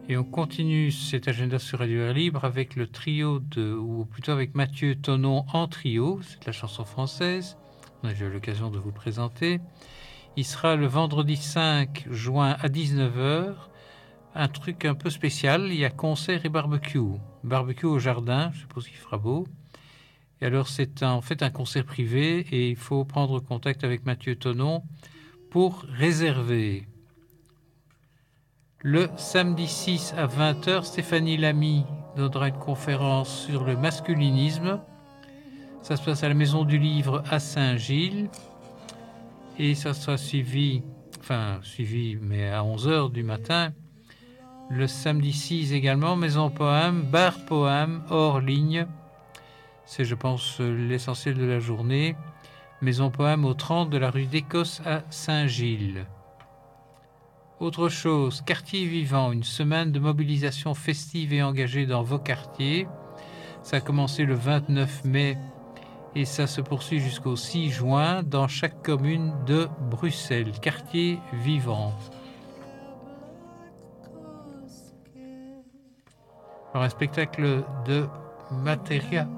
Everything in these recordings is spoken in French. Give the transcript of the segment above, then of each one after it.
Et on continue cet agenda sur Radio Air Libre avec le trio ou plutôt avec Mathieu Tonon en trio, c'est de la chanson française, on a déjà eu l'occasion de vous le présenter. Il sera le vendredi 5 juin à 19h, un truc un peu spécial, il y a concert et barbecue. Barbecue au jardin, je suppose qu'il fera beau. Et alors c'est en fait un concert privé et il faut prendre contact avec Mathieu Tonon pour réserver. Le samedi 6 à 20h, Stéphanie Lamy donnera une conférence sur le masculinisme. Ça se passe à la Maison du Livre à Saint-Gilles. Et ça sera suivi mais à 11h du matin. Le samedi 6 également, Maison Poème, bar Poème, hors ligne. C'est, je pense, l'essentiel de la journée. Maison Poème au 30 de la rue d'Écosse à Saint-Gilles. Autre chose, quartier vivant, une semaine de mobilisation festive et engagée dans vos quartiers. Ça a commencé le 29 mai et ça se poursuit jusqu'au 6 juin dans chaque commune de Bruxelles. Quartier vivant. Alors, un spectacle de Materia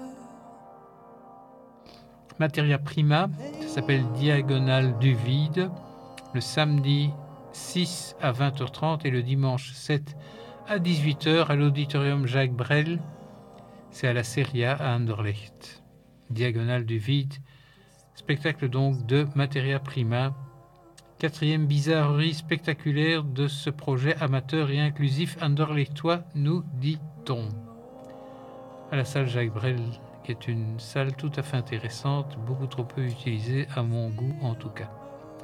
Prima, ça s'appelle Diagonale du vide, le samedi 6 à 20h30 et le dimanche 7 à 18h à l'auditorium Jacques Brel. C'est à la Seria à Anderlecht. Diagonale du vide, spectacle donc de Materia Prima. Quatrième bizarrerie spectaculaire de ce projet amateur et inclusif anderlechtois, nous dit-on. À la salle Jacques Brel, qui est une salle tout à fait intéressante, beaucoup trop peu utilisée à mon goût en tout cas.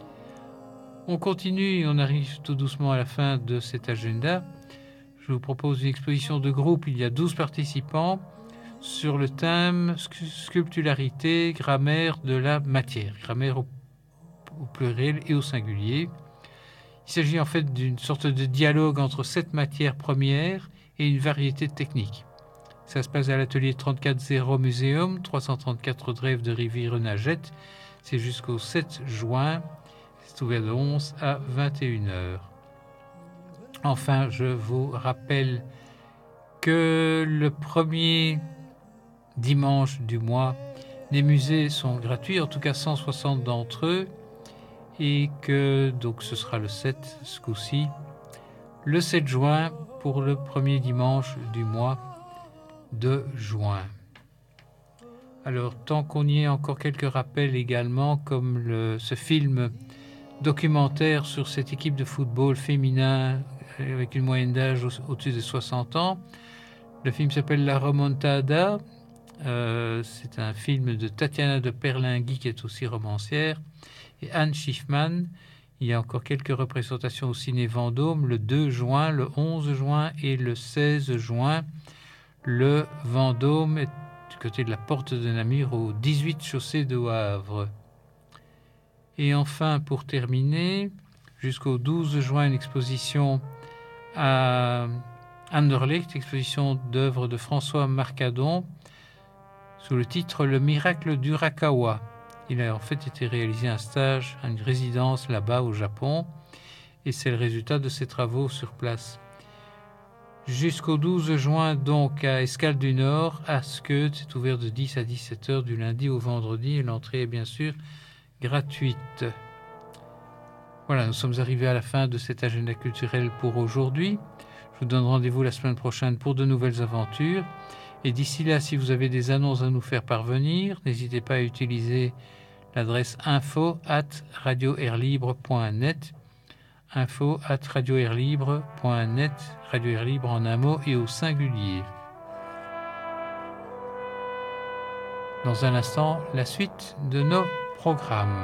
On continue, on arrive tout doucement à la fin de cet agenda. Je vous propose une exposition de groupe, il y a 12 participants, sur le thème sculptularité, grammaire de la matière, grammaire au pluriel et au singulier. Il s'agit en fait d'une sorte de dialogue entre 7 matières premières et une variété de techniques. Ça se passe à l'atelier 34-0 Muséum, 334 Drève de Rivière-Nagette. C'est jusqu'au 7 juin. C'est ouvert de 11 à 21h. Enfin, je vous rappelle que le premier dimanche du mois, les musées sont gratuits, en tout cas 160 d'entre eux, et que donc ce sera le 7 ce coup-ci, le 7 juin pour le premier dimanche du mois de juin. Alors, tant qu'on y est, encore quelques rappels également, comme ce film documentaire sur cette équipe de football féminin avec une moyenne d'âge au-dessus de 60 ans. Le film s'appelle La Remontada. C'est un film de Tatiana de Perlingui, qui est aussi romancière, et Anne Schiffman. Il y a encore quelques représentations au Ciné Vendôme, le 2 juin, le 11 juin et le 16 juin. Le Vendôme est du côté de la Porte de Namur, au 18 chaussée de Havre. Et enfin, pour terminer, jusqu'au 12 juin, une exposition à Anderlecht, exposition d'œuvres de François Marcadon, sous le titre « Le miracle du Rakawa ». Il a en fait été réalisé un stage, une résidence là-bas au Japon, et c'est le résultat de ses travaux sur place. Jusqu'au 12 juin, donc, à Escale du Nord, à Skeude, c'est ouvert de 10 à 17h du lundi au vendredi, et l'entrée est bien sûr gratuite. Voilà, nous sommes arrivés à la fin de cet agenda culturel pour aujourd'hui. Je vous donne rendez-vous la semaine prochaine pour de nouvelles aventures. Et d'ici là, si vous avez des annonces à nous faire parvenir, n'hésitez pas à utiliser l'adresse info@radioairlibre.net, info@radioairlibre.net, Radio Air Libre en un mot et au singulier. Dans un instant, la suite de nos programmes.